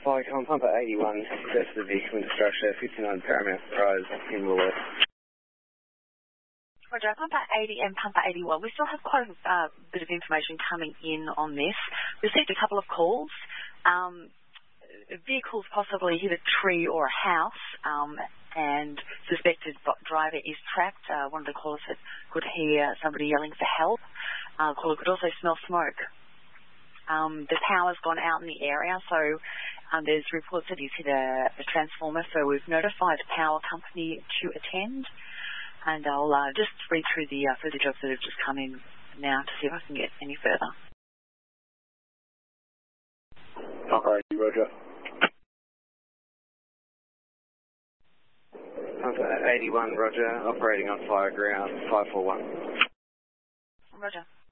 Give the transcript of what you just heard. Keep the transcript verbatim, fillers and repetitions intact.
Flycom, Pumper eighty-one, search the vehicle into structure, fifty-nine Paramount Rise in Woolworth. Roger, Pumper eighty and Pumper eighty-one. We still have quite a uh, bit of information coming in on this. Received a couple of calls. Um, vehicles possibly hit a tree or a house, um, and suspected driver is trapped. Uh, one of the callers said could hear somebody yelling for help. Uh, caller could also smell smoke. Um, the power's gone out in the area, so um, there's reports that he's hit a, a transformer, so we've notified the power company to attend. And I'll uh, just read through the uh, further jobs that have just come in now to see if I can get any further. Operating, Roger. Pumper eighty-one, Roger. Operating on fire ground five four one. Roger.